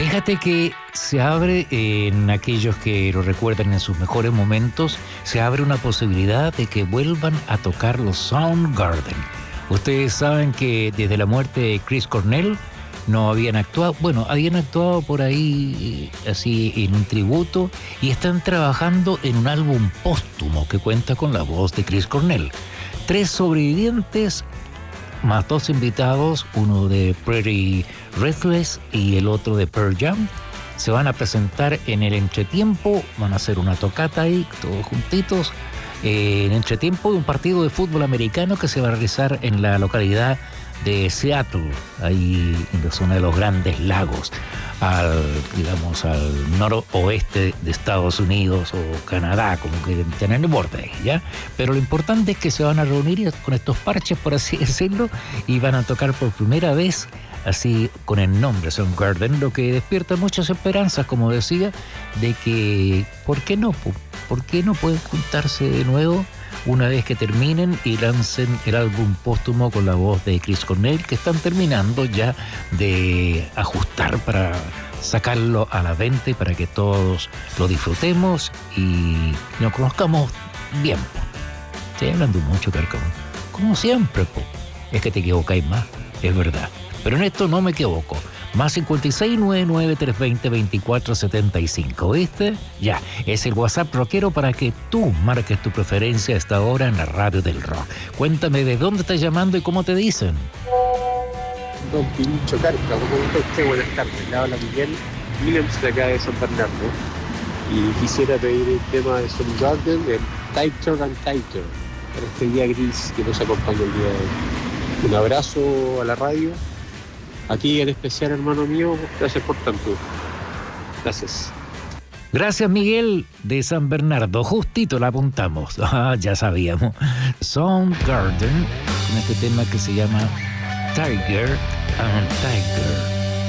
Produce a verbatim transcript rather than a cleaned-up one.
Fíjate que se abre, eh, en aquellos que lo recuerdan en sus mejores momentos, se abre una posibilidad de que vuelvan a tocar los Soundgarden. Ustedes saben que desde la muerte de Chris Cornell no habían actuado, bueno, habían actuado por ahí eh, así en un tributo, y están trabajando en un álbum póstumo que cuenta con la voz de Chris Cornell. Tres sobrevivientes más dos invitados, uno de Pretty Reckless y el otro de Pearl Jam, se van a presentar en el entretiempo, van a hacer una tocata ahí, todos juntitos, eh, en entretiempo de un partido de fútbol americano que se va a realizar en la localidad de Seattle, ahí en la zona de los Grandes Lagos, al, digamos, al noroeste de Estados Unidos o Canadá, como quieren tener el borde, ¿ya? Pero lo importante es que se van a reunir con estos parches, por así decirlo, y van a tocar por primera vez, así con el nombre Soundgarden, lo que despierta muchas esperanzas, como decía, de que, ¿por qué no? ¿Por qué no pueden juntarse de nuevo una vez que terminen y lancen el álbum póstumo con la voz de Chris Cornell, que están terminando ya de ajustar para sacarlo a la venta y para que todos lo disfrutemos y nos conozcamos bien? Estoy hablando mucho, Carcamo. Como siempre, po. Es que te equivocáis más, es verdad. Pero en esto no me equivoco. Más cincuenta y seis, noventa y nueve, trescientos veinte, veinticuatro setenta y cinco, ¿viste? Ya, es el WhatsApp rockero para que tú marques tu preferencia a esta hora en la radio del rock. Cuéntame de dónde estás llamando y cómo te dicen. Don Pincho Carca, ¿cómo está usted? Buenas tardes, le habla Miguel Williams de acá de San Bernardo. Y quisiera pedir el tema de Soundgarden, el Tighter and Tighter, para este día gris que nos acompaña el día de hoy. Un abrazo a la radio. Aquí en especial, hermano mío, gracias por tanto. Gracias. Gracias, Miguel de San Bernardo. Justito la apuntamos. Ah, ya sabíamos. Soundgarden, con este tema que se llama Tiger and Tiger.